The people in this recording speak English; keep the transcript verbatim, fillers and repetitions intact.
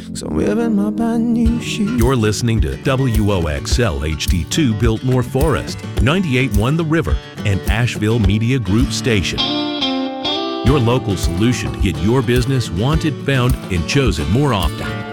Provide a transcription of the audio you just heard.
'cause I'm wearing my brand new shoes. You're listening to W O X L H D two Biltmore Forest, ninety-eight point one The River, and Asheville Media Group Station. Your local solution to get your business wanted, found, and chosen more often.